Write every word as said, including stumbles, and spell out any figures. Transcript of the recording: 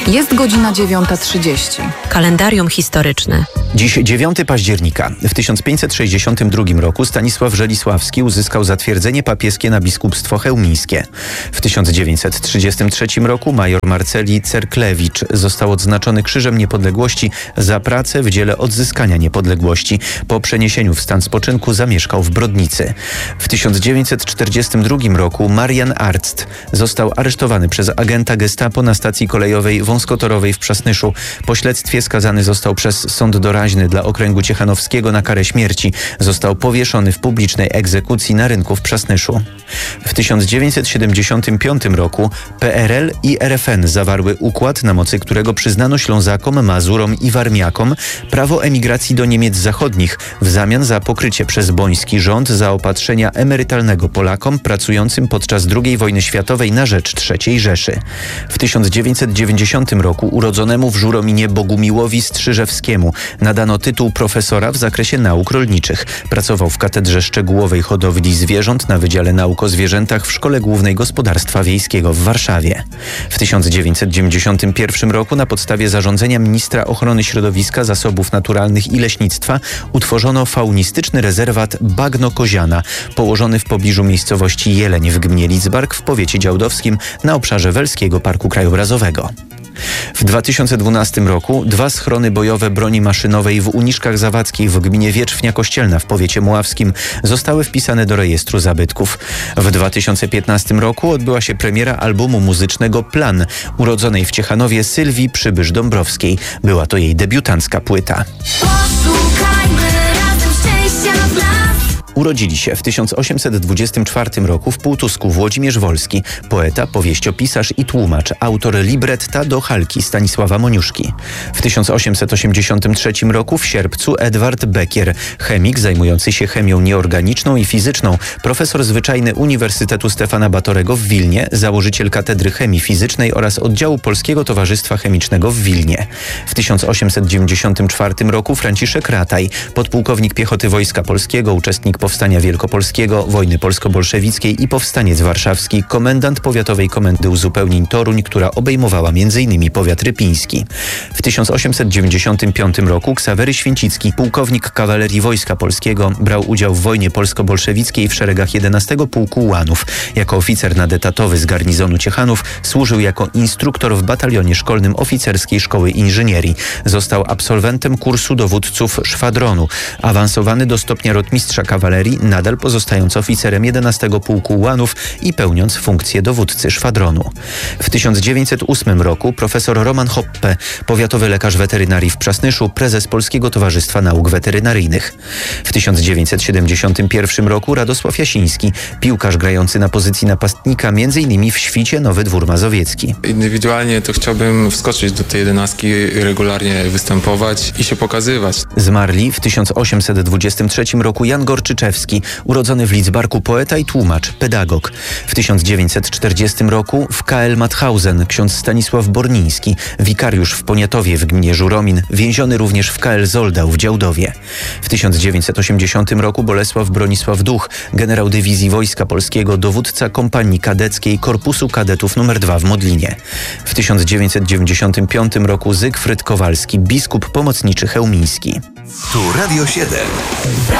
Jest godzina dziewiąta trzydzieści. Kalendarium historyczne. Dziś dziewiątego października. W tysiąc pięćset sześćdziesiątym drugim roku Stanisław Żelisławski uzyskał zatwierdzenie papieskie na biskupstwo chełmińskie. W tysiąc dziewięćset trzydziestym trzecim roku major Marceli Cerklewicz został odznaczony Krzyżem Niepodległości za pracę w dziele odzyskania niepodległości. Po przeniesieniu w stan spoczynku zamieszkał w Brodnicy. W tysiąc dziewięćset czterdziestym drugim roku Marian Arzt został aresztowany przez agenta Gestapo na stacji kolejowej wąskotorowej w Przasnyszu. Po śledztwie skazany został przez sąd doraźny dla okręgu ciechanowskiego na karę śmierci. Został powieszony w publicznej egzekucji na rynku w Przasnyszu. W tysiąc dziewięćset siedemdziesiątym piątym roku P R L i R F N zawarły układ, na mocy którego przyznano Ślązakom, Mazurom i Warmiakom prawo emigracji do Niemiec Zachodnich w zamian za pokrycie przez boński rząd zaopatrzenia emerytalnego Polakom pracującym podczas drugiej wojny światowej na rzecz trzeciej Rzeszy. W tysiąc dziewięćset dziewięćdziesiątym roku urodzonemu w Żurominie Bogumiłowi Strzyżewskiemu nadano tytuł profesora w zakresie nauk rolniczych. Pracował w Katedrze Szczegółowej Hodowli Zwierząt na Wydziale Nauk o Zwierzętach w Szkole Głównej Gospodarstwa Wiejskiego w Warszawie. W tysiąc dziewięćset dziewięćdziesiątym pierwszym roku na podstawie zarządzenia ministra ochrony środowiska, zasobów naturalnych i leśnictwa utworzono faunistyczny rezerwat Bagno Koziana, położony w pobliżu miejscowości Jeleń w gminie Lidzbark w powiecie działdowskim na obszarze Welskiego Parku Krajobrazowego. W dwa tysiące dwunastym roku dwa schrony bojowe broni maszynowej w Uniszkach Zawadzkich w gminie Wierzchnia Kościelna w powiecie mławskim zostały wpisane do rejestru zabytków. W dwa tysiące piętnastym roku odbyła się premiera albumu muzycznego Plan, urodzonej w Ciechanowie Sylwii Przybysz-Dąbrowskiej. Była to jej debiutancka płyta. Urodzili się w tysiąc osiemset dwudziestym czwartym roku w Półtusku Włodzimierz Wolski, poeta, powieściopisarz i tłumacz, autor libretta do Halki Stanisława Moniuszki. W tysiąc osiemset osiemdziesiątym trzecim roku w sierpcu Edward Bekier, chemik zajmujący się chemią nieorganiczną i fizyczną, profesor zwyczajny Uniwersytetu Stefana Batorego w Wilnie, założyciel Katedry Chemii Fizycznej oraz oddziału Polskiego Towarzystwa Chemicznego w Wilnie. W tysiąc osiemset dziewięćdziesiątym czwartym roku Franciszek Rataj, podpułkownik piechoty Wojska Polskiego, uczestnik Powstania Wielkopolskiego, wojny polsko-bolszewickiej i powstaniec warszawski, komendant Powiatowej Komendy Uzupełnień Toruń, która obejmowała między innymi powiat rypiński. W tysiąc osiemset dziewięćdziesiątym piątym roku Ksawery Święcicki, pułkownik kawalerii Wojska Polskiego, brał udział w wojnie polsko-bolszewickiej w szeregach jedenastego Pułku Ułanów. Jako oficer nadetatowy z garnizonu Ciechanów służył jako instruktor w batalionie szkolnym Oficerskiej Szkoły Inżynierii. Został absolwentem kursu dowódców szwadronu. Awansowany do stopnia rotmistrza kawalerii, nadal pozostając oficerem jedenastego Pułku Ułanów i pełniąc funkcję dowódcy szwadronu. W tysiąc dziewięćset ósmym roku profesor Roman Hoppe, powiatowy lekarz weterynarii w Przasnyszu, prezes Polskiego Towarzystwa Nauk Weterynaryjnych. W tysiąc dziewięćset siedemdziesiątym pierwszym roku Radosław Jasiński, piłkarz grający na pozycji napastnika między innymi w Świcie Nowy Dwór Mazowiecki. Indywidualnie to chciałbym wskoczyć do tej jedenastki, regularnie występować i się pokazywać. Zmarli w tysiąc osiemset dwudziestym trzecim roku Jan Gorczyczewski, urodzony w Lidzbarku poeta i tłumacz, pedagog. W tysiąc dziewięćset czterdziestym roku w K L Mauthausen ksiądz Stanisław Borniński, wikariusz w Poniatowie w gminie Żuromin, więziony również w K L Zoldał w Działdowie. W tysiąc dziewięćset osiemdziesiątym roku Bolesław Bronisław Duch, generał dywizji Wojska Polskiego, dowódca kompanii kadeckiej Korpusu Kadetów numer dwa w Modlinie. W tysiąc dziewięćset dziewięćdziesiątym piątym roku Zygfryd Kowalski, biskup pomocniczy chełmiński. Tu Radio siedem.